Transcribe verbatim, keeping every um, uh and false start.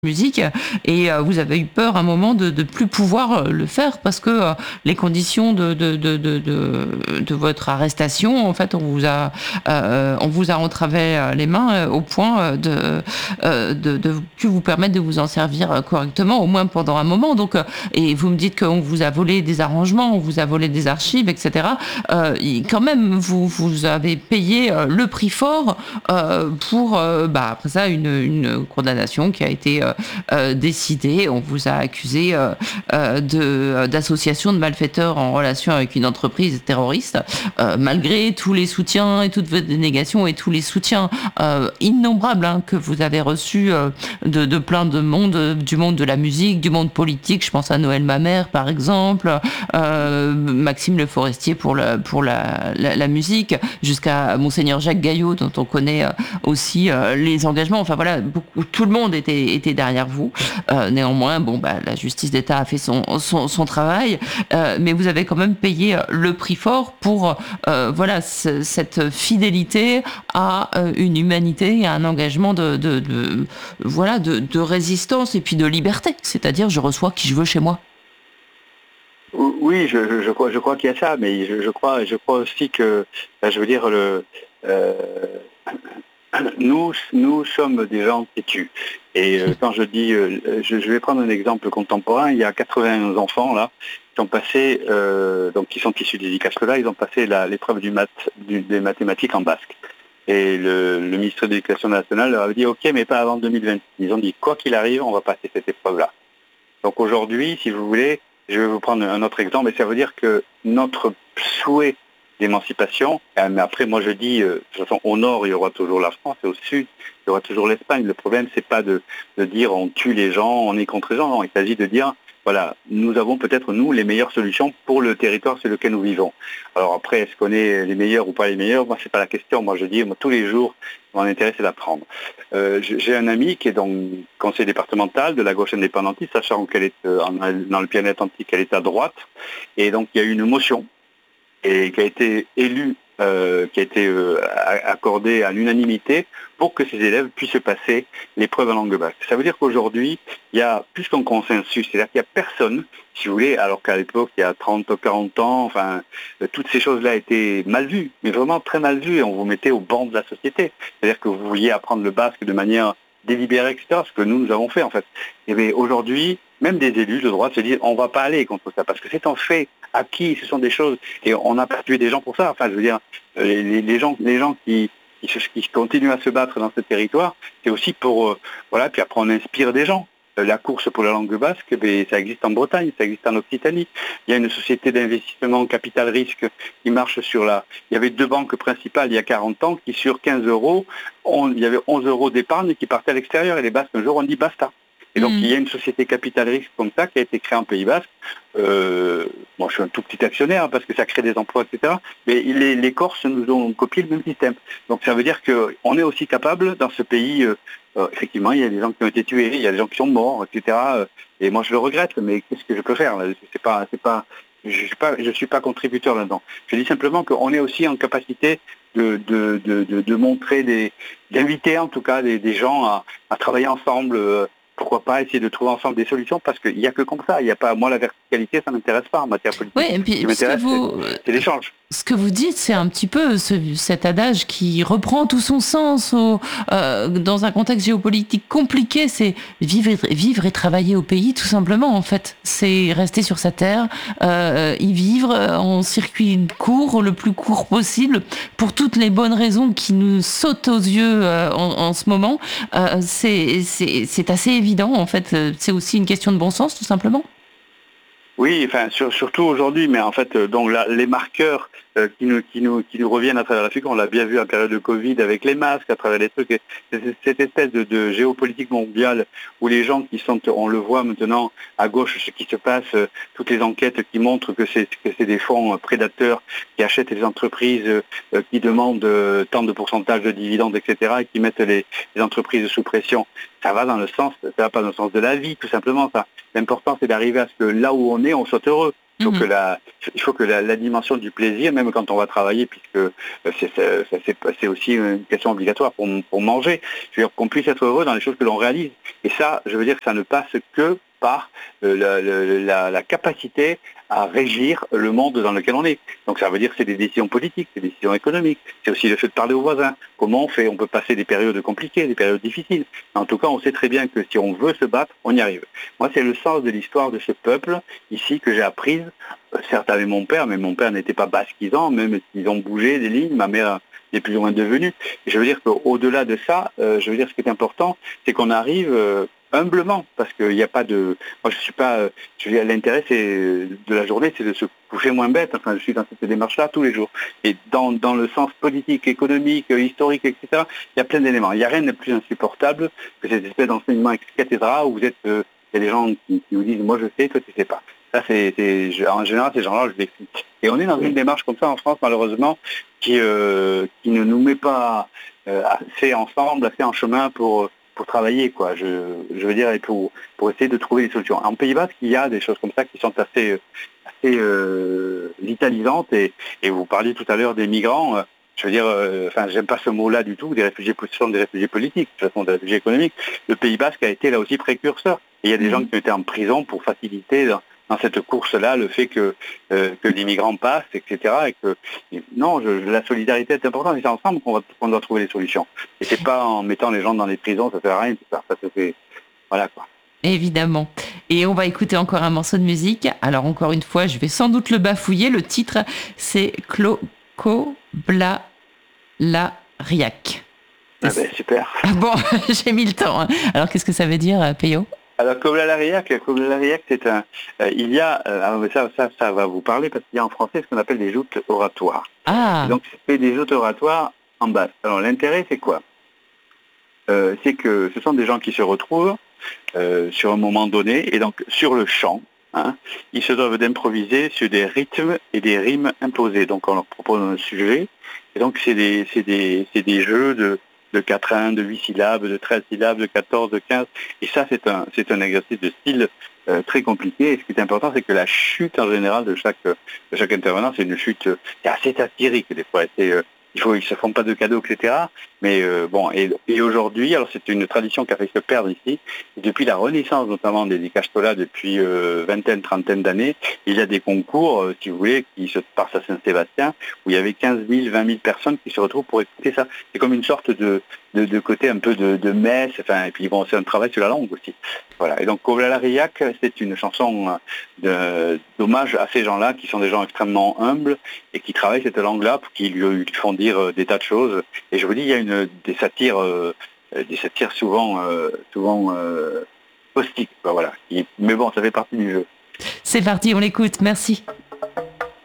musique et heu, vous avez eu peur un moment de de plus pouvoir, heu, le faire parce que, heu, les conditions de de de de de de votre arrestation, en fait, on vous a, heu, on vous a entravé, heu, les mains, heu, au point, heu, de, heu, de de plus vous permettre de vous en servir, heu, correctement, au moins pendant un moment donc heu et vous me dites qu'on vous a volé des arrangements, on vous a volé des archives et cetera. Heu, i quand même, vous vous avez payé, heu, le prix fort, heu, pour, heu, bah, après ça, une une condamnation qui a été, heu heu, décidée. On vous a accusé, heu heu, de d'association de malfaiteurs en relation avec une entreprise terroriste, heu, malgré tous les soutiens et toutes vos dénégations et tous les soutiens, heu, innombrables, hein, que vous avez reçus, heu, de de plein de monde, heu, du monde de la musique, du monde politique. Je pense à Noël Mamère, par exemple, heu, Maxime Le Forestier pour le pour la la la musique, jusqu'à Monseigneur Jacques Gaillot, dont on connaît, heu, aussi, heu, les engagements. Enfin voilà, beaucoup tout le monde était était derrière vous. Heu, néanmoins, bon, bah, la justice d'État a fait son son son travail, heu, mais vous avez quand même payé, heu, le prix fort pour, heu, voilà, ce cette fidélité à, heu, une humanité et à un engagement de de de voilà, de de résistance et puis de liberté. C'est-à-dire, je reçois qui je veux chez moi. O oui, je je je crois je crois qu'il y a ça, mais je je crois je crois aussi que, bah, je veux dire le, heu, nous nous sommes des gens têtus et heu, quand je dis, heu, je je vais prendre un exemple contemporain. Il y a quatre-vingts enfants là, qui ont passé, heu, donc qui sont issus des ICAScola, ils ont passé la l'épreuve du maths du des mathématiques en basque et le le ministre de l'Éducation nationale leur avait dit: «OK, mais pas avant deux mille vingt». Ils ont dit: «Quoi qu'il arrive, on va passer cette épreuve-là». Donc aujourd'hui, si vous voulez, je vais vous prendre un autre exemple et ça veut dire que notre souhait d'émancipation, ah mais après moi je dis, heu, de toute façon au nord, il y aura toujours la France et au sud, il y aura toujours l'Espagne. Le problème, c'est pas de de dire on tue les gens, on est contre les gens, non, il s'agit de dire, voilà, nous avons peut-être nous les meilleures solutions pour le territoire sur lequel nous vivons. Alors après, est-ce qu'on est les meilleurs ou pas les meilleurs? Moi, c'est pas la question. Moi, je dis, moi, tous les jours, mon intérêt, c'est d'apprendre. Heu, j'ai j'ai un ami qui est donc conseiller départemental de la gauche indépendantiste, sachant qu'elle est, heu, en dans le Pyrénées-Atlantiques, elle est à droite et donc il y a eu une motion et qui a été élue, heu, qui a été, heu, a accordée à l'unanimité pour que ces élèves puissent passer l'épreuve en langue basque. Ça veut dire qu'aujourd'hui, il y a plus qu'un consensus, c'est-à-dire qu'il y a personne, si vous voulez, alors qu'à l'époque, il y a trente, quarante ans, enfin, heu, toutes ces choses-là étaient mal vues, mais vraiment très mal vues et on vous mettait au banc de la société. C'est-à-dire que vous vouliez apprendre le basque de manière délibérée et cetera, ce que nous, nous avons fait en fait. Et beh, aujourd'hui, même des élus de droite se disent: «On va pas aller contre ça», parce que c'est un fait acquis, ce sont des choses et on n'a pas tué des gens pour ça. Enfin, je veux dire, heu, les les gens les gens qui qui se qui continuent à se battre dans ce territoire, c'est aussi pour, heu, voilà, puis après on inspire des gens. Heu, la course pour la langue basque, beh, ça existe en Bretagne, ça existe en Occitanie. Il y a une société d'investissement capital risque qui marche sur la il y avait deux banques principales il y a quarante ans qui sur quinze euros, on il y avait onze euros d'épargne qui partaient à l'extérieur et les Basques un jour ont dit: «Basta». Et donc il Mmh. y a une société capital risque comme ça qui a été créée en Pays basque. Heu, moi je suis un tout petit actionnaire parce que ça crée des emplois et cetera, mais les les Corses nous ont copié le même système. Donc ça veut dire qu'on est aussi capable dans ce pays, heu heu, effectivement, il y a des gens qui ont été tués, il y a des gens qui sont morts et cetera, heu et moi je le regrette, mais qu'est-ce que je peux faire là? C'est pas c'est pas je suis pas je suis pas contributeur là-dedans. Je dis simplement qu'on est aussi en capacité de de de de de montrer des d'inviter en tout cas des des gens à à travailler ensemble, heu, pourquoi pas essayer de trouver ensemble des solutions parce qu'il y a que comme ça, il y a pas moi la verticalité ça m'intéresse pas en matière Oui politique. et Ce puis qui ce que m'intéresse c'est vous, c'est l'échange. ce que vous dites, c'est un petit peu ce cet adage qui reprend tout son sens au heu, dans un contexte géopolitique compliqué, c'est vivre et vivre et travailler au pays tout simplement, en fait. C'est rester sur sa terre, heu, y vivre, heu, en circuit court, le plus court possible, pour toutes les bonnes raisons qui nous sautent aux yeux, heu, en en ce moment. Heu, c'est c'est c'est assez évident, en fait, heu, c'est aussi une question de bon sens, tout simplement? Oui, enfin, sur surtout aujourd'hui, mais en fait, heu, donc la les marqueurs, heu, qui nous qui nous qui nous reviennent à travers la figure, on l'a bien vu en période de Covid avec les masques, à travers les trucs et c'est c'est cette espèce de de géopolitique mondiale où les gens qui sont on le voit maintenant à gauche, ce qui se passe, heu, toutes les enquêtes qui montrent que c'est que c'est des fonds, heu, prédateurs qui achètent les entreprises, heu heu, qui demandent, heu, tant de pourcentage de dividendes et cetera et qui mettent les les entreprises sous pression. Ça va dans le sens ça va pas dans le sens de la vie, tout simplement, ça. L'important, c'est d'arriver à ce que là où on est, on soit heureux. Il faut Mhm. que, la, il faut que la, la dimension du plaisir, même quand on va travailler, puisque euh, c'est, c'est, c'est, c'est aussi une question obligatoire pour, pour manger, je veux dire qu'on puisse être heureux dans les choses que l'on réalise. Et ça, je veux dire que ça ne passe que par euh, la, la, la capacité à régir le monde dans lequel on est. Donc ça veut dire que c'est des décisions politiques, des décisions économiques, c'est aussi le fait de parler aux voisins. Comment on fait? On peut passer des périodes compliquées, des périodes difficiles. En tout cas, on sait très bien que si on veut se battre, on y arrive. Moi, c'est le sens de l'histoire de ce peuple, ici, que j'ai apprise, euh, certes avec mon père, mais mon père n'était pas basquisant, même s'ils ont bougé des lignes, ma mère est plus ou moins devenue. Et je veux dire qu'au-delà de ça, euh, je veux dire ce qui est important, c'est qu'on arrive... Euh, humblement, parce qu'il n'y a pas de... Moi, je suis pas... Je veux dire, l'intérêt c'est, de la journée, c'est de se coucher moins bête. Enfin, je suis dans cette démarche-là tous les jours. Et dans, dans le sens politique, économique, historique, et cetera, il y a plein d'éléments. Il n'y a rien de plus insupportable que cette espèce d'enseignement ex cathedra où vous êtes... Euh, il y a des gens qui, qui vous disent, moi je sais, toi tu sais pas. Ça, c'est, c'est, en général, ces gens-là, je les explique. Et on est dans une démarche comme ça en France, malheureusement, qui, euh, qui ne nous met pas euh, assez ensemble, assez en chemin pour... pour travailler, quoi. Je, je veux dire, et pour, pour essayer de trouver des solutions. En Pays Basque, il y a des choses comme ça qui sont assez, assez euh, vitalisantes. Et, et vous parliez tout à l'heure des migrants. Euh, je veux dire, euh, enfin, j'aime pas ce mot-là du tout. Des réfugiés, ce sont des réfugiés politiques, de toute façon, des réfugiés économiques. Le Pays Basque a été là aussi précurseur. Et il y a des mmh. gens qui ont été en prison pour faciliter dans, dans cette course-là le fait que, euh, que les migrants passent, et cetera. Et que, et non, je, la solidarité est importante, et c'est ensemble qu'on, va, qu'on doit trouver des solutions. Et c'est pas en mettant les gens dans les prisons, ça sert à rien, tout ça. Ça se fait, voilà quoi. Évidemment. Et on va écouter encore un morceau de musique. Alors encore une fois, je vais sans doute le bafouiller. Le titre, c'est Clo-Co Bla La Riac. Ah ben, super. Bon, j'ai mis le temps. Hein. Alors qu'est-ce que ça veut dire, Peyo? Alors, Kobla-la-Riac, Kobla-la-Riac, c'est un... Euh, il y a... Euh, ça, ça, ça va vous parler parce qu'il y a en français ce qu'on appelle des joutes oratoires. Ah. Et donc, c'est des joutes oratoires en basse. Alors, l'intérêt, c'est quoi? euh, C'est que ce sont des gens qui se retrouvent euh, sur un moment donné, et donc, sur le champ, hein, ils se doivent d'improviser sur des rythmes et des rimes imposées. Donc, on leur propose un sujet, et donc, c'est des, c'est des, c'est des jeux de... de quatre un, de huit syllabes, de treize syllabes, de quatorze, de quinze. Et ça, c'est un, c'est un exercice de style euh, très compliqué. Et ce qui est important, c'est que la chute en général de chaque, de chaque intervenant, c'est une chute euh, c'est assez satirique des fois. C'est, euh, il faut, ils ne se font pas de cadeaux, et cetera. Mais euh, bon, et, et aujourd'hui, alors c'est une tradition qui a fait se perdre ici. Et depuis la renaissance notamment des, des cache-tolas, depuis euh, vingtaine, trentaine d'années, il y a des concours, euh, si vous voulez, qui se passent à Saint-Sébastien, où il y avait quinze mille, vingt mille personnes qui se retrouvent pour écouter ça. C'est comme une sorte de, de, de côté un peu de, de messe, enfin, et puis bon, c'est un travail sur la langue aussi. Voilà. Et donc, Kobla-la-Riac, c'est une chanson de, d'hommage à ces gens-là, qui sont des gens extrêmement humbles, et qui travaillent cette langue-là, pour qu'ils lui, lui font dire des tas de choses. Et je vous dis, il y a une des satires, euh, des satires souvent, euh, souvent euh, caustiques, voilà. Mais bon, ça fait partie du jeu. C'est parti, on l'écoute. Merci.